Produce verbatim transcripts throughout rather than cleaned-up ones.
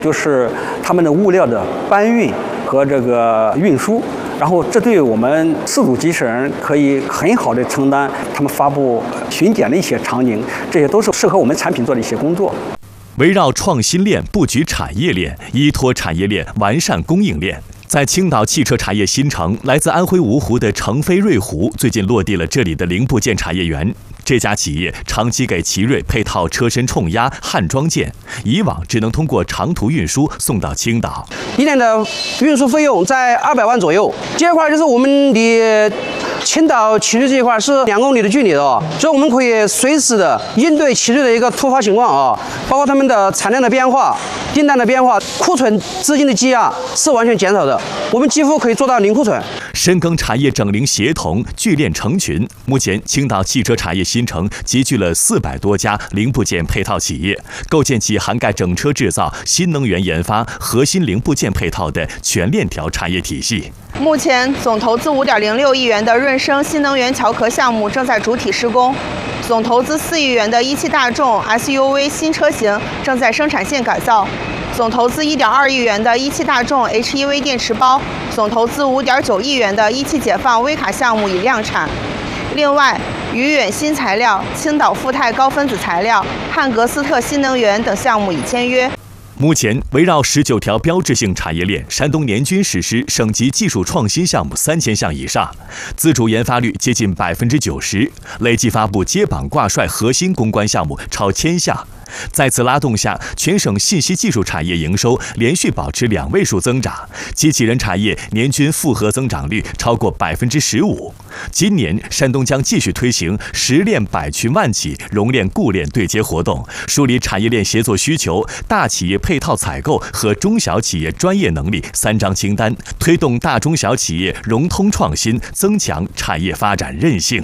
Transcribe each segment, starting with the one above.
就是他们的物料的搬运和这个运输。然后，这对我们自主机器人可以很好的承担他们发布巡检的一些场景，这些都是适合我们产品做的一些工作。 围绕创新链布局产业链，依托产业链完善供应链。在青岛汽车产业新城，来自安徽芜湖的成飞瑞湖最近落地了这里的零部件产业园。这家企业长期给奇瑞配套车身冲压焊装件，以往只能通过长途运输送到青岛。 一年的运输费用在二百万左右。这一块就是我们的青岛奇瑞这一块是两公里的距离的哦，所以我们可以随时的应对奇瑞的一个突发情况啊，包括他们的产量的变化、订单的变化、库存资金的积压是完全减少的，我们几乎可以做到零库存。 深耕产业整零协同，聚链成群。目前，青岛汽车产业新城集聚了四百多家零部件配套企业，构建起涵盖整车制造、新能源研发、核心零部件配套的全链条产业体系。 目前，总投资五点零六亿元的润生新能源桥壳项目正在主体施工，总投资四亿元的一汽大众 S U V 新车型正在生产线改造。总投资一点二亿元的一汽大众 H E V 电池包，总投资五点九亿元的一汽解放微卡项目已量产。另外，愉远新材料、青岛富泰高分子材料、汉格斯特新能源等项目已签约。 目前，围绕十九条标志性产业链，山东年均实施省级技术创新项目三千项以上，自主研发率接近百分之九十，累计发布接榜挂帅核心攻关项目超千项。在此拉动下，全省信息技术产业营收连续保持两位数增长，机器人产业年均复合增长率超过百分之十五。今年，山东将继续推行十链百群万企熔炼固链对接活动，梳理产业链协作需求、大企业配套采购和中小企业专业能力三张清单，推动大中小企业融通创新，增强产业发展韧性。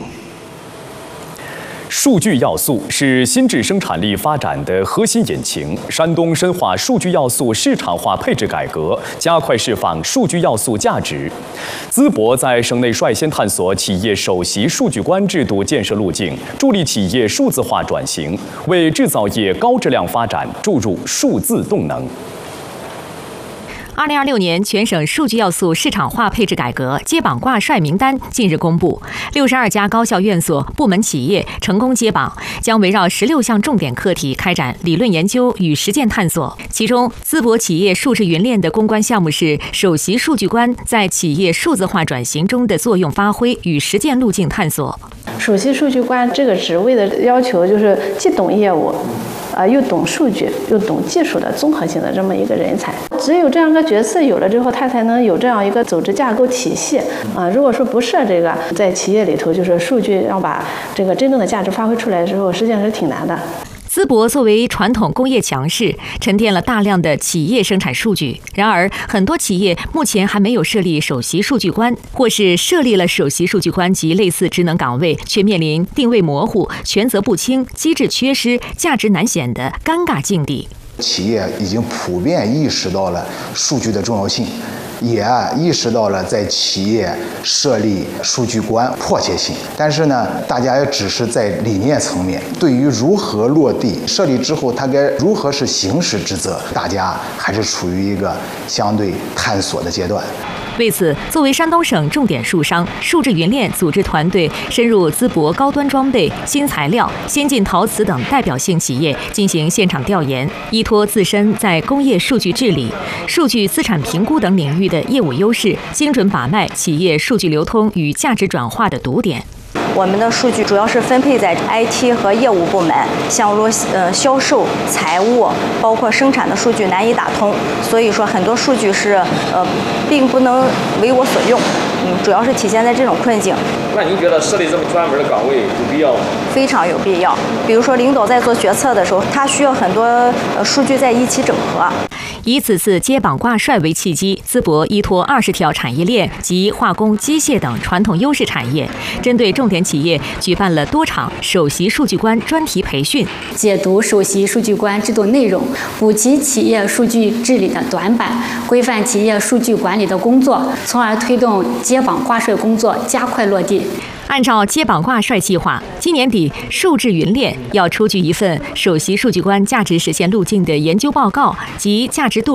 数据要素是新质生产力发展的核心引擎。山东深化数据要素市场化配置改革，加快释放数据要素价值。淄博在省内率先探索企业首席数据官制度建设路径，助力企业数字化转型，为制造业高质量发展注入数字动能。 二零二六年全省数据要素市场化配置改革接榜挂帅名单近日公布，六十二家高校院所、部门企业成功接榜，将围绕十六项重点课题开展理论研究与实践探索。其中，淄博企业数字云链的攻关项目是首席数据官在企业数字化转型中的作用发挥与实践路径探索。 首席数据官这个职位的要求就是既懂业务。啊，又懂数据又懂技术的综合性的这么一个人才，只有这样一个角色有了之后，他才能有这样一个组织架构体系啊。如果说不设这个，在企业里头，就是数据要把这个真正的价值发挥出来的时候，实际上是挺难的。 淄博作为传统工业强市，沉淀了大量的企业生产数据。然而，很多企业目前还没有设立首席数据官，或是设立了首席数据官及类似职能岗位，却面临定位模糊、权责不清、机制缺失、价值难显的尴尬境地。 企业已经普遍意识到了数据的重要性。也意识到了在企业设立数据官迫切性，但是呢，大家也只是在理念层面，对于如何落地设立之后，它该如何是行使职责，大家还是处于一个相对探索的阶段。 为此，作为山东省重点数商，数字云链组织团队深入淄博高端装备、新材料、先进陶瓷等代表性企业进行现场调研，依托自身在工业数据治理、数据资产评估等领域的业务优势，精准把脉企业数据流通与价值转化的堵点。 我们的数据主要是分配在 I T 和业务部门，像如呃销售、财务，包括生产的数据难以打通，所以说很多数据是呃并不能为我所用，嗯，主要是体现在这种困境。 那您觉得设立这么专门的岗位有必要吗？ 非常有必要。比如说领导在做决策的时候，他需要很多呃数据在一起整合。 以此次接榜挂帅为契机，淄博依托二十条产业链及化工、机械等传统优势产业，针对重点企业举办了多场首席数据官专题培训， 解读首席数据官制度内容，补齐企业数据治理的短板，规范企业数据管理的工作，从而推动接榜挂帅工作加快落地。 按照接榜挂帅计划，今年底数字云链要出具一份首席数据官价值实现路径的研究报告及价值度